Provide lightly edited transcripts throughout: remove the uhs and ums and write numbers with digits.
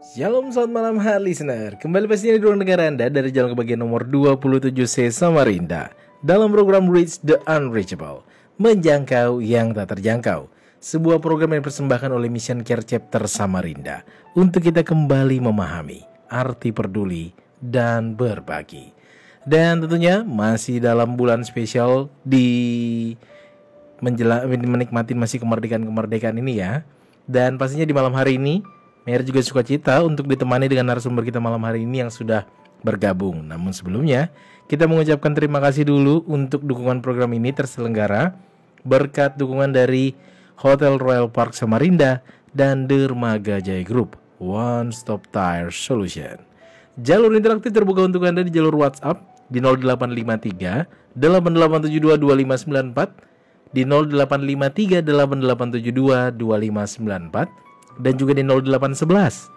Shalom, selamat malam hai listener. Kembali pastinya di ruang negara Anda dari jalan kebagian nomor 27C Samarinda dalam program Reach the Unreachable, menjangkau yang tak terjangkau. Sebuah program yang dipersembahkan oleh Mission Care Chapter Samarinda untuk kita kembali memahami arti peduli dan berbagi. Dan tentunya masih dalam bulan spesial di menikmati masih kemerdekaan ini ya. Dan pastinya di malam hari ini Mer juga suka cita untuk ditemani dengan narasumber kita malam hari ini yang sudah bergabung. Namun sebelumnya, kita mengucapkan terima kasih dulu untuk dukungan program ini terselenggara berkat dukungan dari Hotel Royal Park Samarinda dan Dermaga Jaya Group, One Stop Tire Solution. Jalur interaktif terbuka untuk Anda di jalur WhatsApp di 0853 8872 2594, di 0853 8872 2594, dan juga di 0811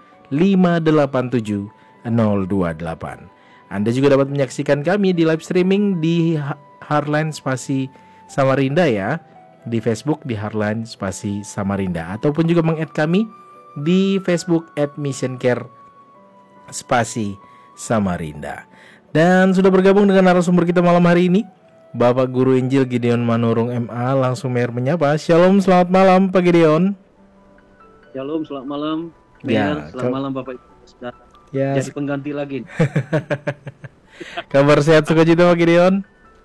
587 028. Anda juga dapat menyaksikan kami di live streaming di Heartline Spasi Samarinda ya, di Facebook di Heartline Spasi Samarinda, ataupun juga meng-add kami di Facebook @missioncare Spasi Samarinda. Dan sudah bergabung dengan narasumber kita malam hari ini, Bapak Guru Injil Gideon Manurung MA. Langsung Mer menyapa. Shalom, selamat malam Pak Gideon. Shalom, selamat malam. Selamat malam Bapak Ibu. Sudah jadi pengganti lagi. Kabar sehat sukacita Pak Gideon?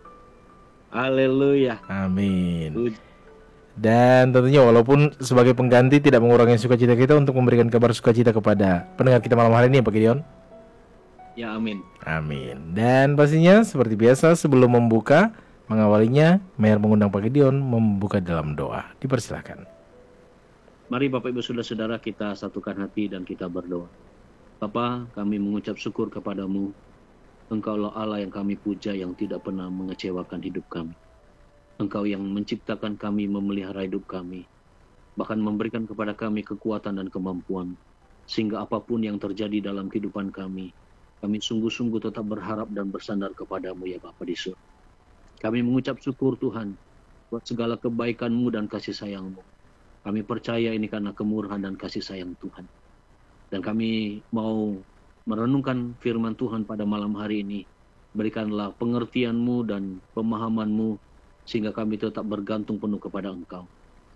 Haleluya. Amin. Dan tentunya walaupun sebagai pengganti tidak mengurangi sukacita kita untuk memberikan kabar sukacita kepada pendengar kita malam hari ini Pak Gideon. Ya, amin. Amin. Dan pastinya seperti biasa sebelum membuka, mengawalinya Mer mengundang Pak Gideon membuka dalam doa. Dipersilakan. Mari Bapak Ibu Saudara-saudara kita satukan hati dan kita berdoa. Bapa, kami mengucap syukur kepadamu. Engkaulah Allah yang kami puja, yang tidak pernah mengecewakan hidup kami. Engkau yang menciptakan kami, memelihara hidup kami, bahkan memberikan kepada kami kekuatan dan kemampuan, sehingga apapun yang terjadi dalam kehidupan kami sungguh-sungguh tetap berharap dan bersandar kepadamu ya Bapa di surga. Kami mengucap syukur Tuhan buat segala kebaikan-Mu dan kasih sayang-Mu. Kami percaya ini karena kemurahan dan kasih sayang Tuhan. Dan kami mau merenungkan firman Tuhan pada malam hari ini. Berikanlah pengertian-Mu dan pemahaman-Mu, sehingga kami tetap bergantung penuh kepada Engkau.